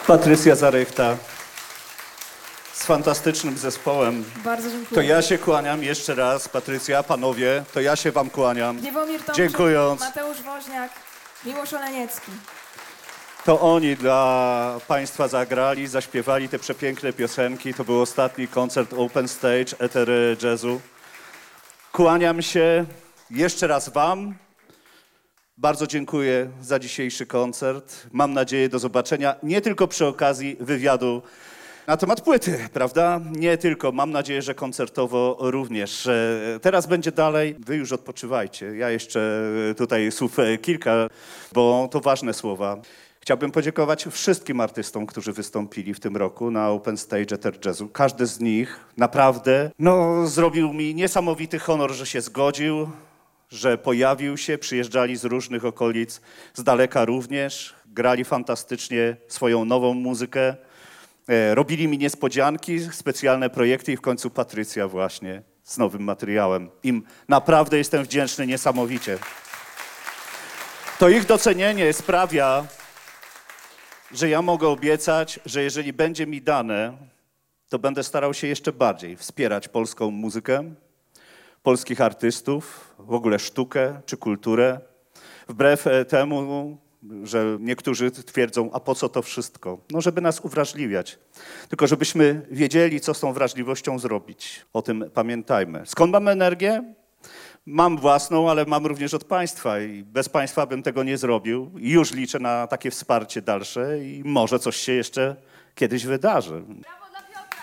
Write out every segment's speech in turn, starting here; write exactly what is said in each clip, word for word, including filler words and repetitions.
Patrycja Zarychta z fantastycznym zespołem. Bardzo dziękuję. To ja się kłaniam jeszcze raz, Patrycja, panowie, to ja się wam kłaniam. Dziewomir Tomczyk, Dziękując. Mateusz Woźniak, Miłosz Oleniecki. To oni dla państwa zagrali, zaśpiewali te przepiękne piosenki. To był ostatni koncert Open Stage, Eter Jazzu. Kłaniam się jeszcze raz wam. Bardzo dziękuję za dzisiejszy koncert. Mam nadzieję do zobaczenia nie tylko przy okazji wywiadu na temat płyty, prawda? Nie tylko. Mam nadzieję, że koncertowo również. Teraz będzie dalej. Wy już odpoczywajcie. Ja jeszcze tutaj słów kilka, bo to ważne słowa. Chciałbym podziękować wszystkim artystom, którzy wystąpili w tym roku na Open Stage Eter Jazzu. Każdy z nich naprawdę no, zrobił mi niesamowity honor, że się zgodził, że pojawił się, przyjeżdżali z różnych okolic, z daleka również, grali fantastycznie swoją nową muzykę, e, robili mi niespodzianki, specjalne projekty i w końcu Patrycja właśnie z nowym materiałem. Im naprawdę jestem wdzięczny niesamowicie. To ich docenienie sprawia, że ja mogę obiecać, że jeżeli będzie mi dane, to będę starał się jeszcze bardziej wspierać polską muzykę, polskich artystów, w ogóle sztukę czy kulturę. Wbrew temu, że niektórzy twierdzą, a po co to wszystko? No, żeby nas uwrażliwiać. Tylko żebyśmy wiedzieli, co z tą wrażliwością zrobić. O tym pamiętajmy. Skąd mam energię? Mam własną, ale mam również od państwa i bez państwa bym tego nie zrobił. I już liczę na takie wsparcie dalsze i może coś się jeszcze kiedyś wydarzy. Brawo dla Piotra!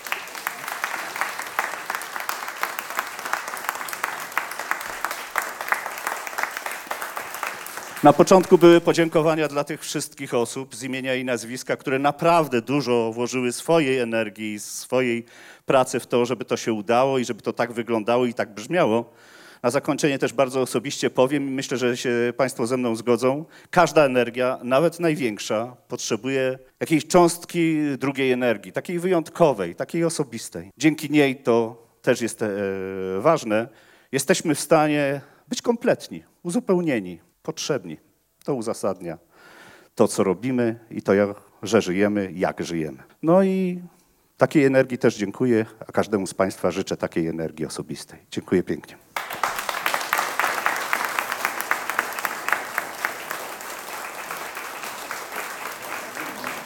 Na początku były podziękowania dla tych wszystkich osób z imienia i nazwiska, które naprawdę dużo włożyły swojej energii, swojej pracy w to, żeby to się udało i żeby to tak wyglądało i tak brzmiało. Na zakończenie też bardzo osobiście powiem i myślę, że się państwo ze mną zgodzą. Każda energia, nawet największa, potrzebuje jakiejś cząstki drugiej energii, takiej wyjątkowej, takiej osobistej. Dzięki niej, to też jest e, ważne, jesteśmy w stanie być kompletni, uzupełnieni, potrzebni. To uzasadnia to, co robimy i to, że żyjemy, jak żyjemy. No i takiej energii też dziękuję, a każdemu z państwa życzę takiej energii osobistej. Dziękuję pięknie.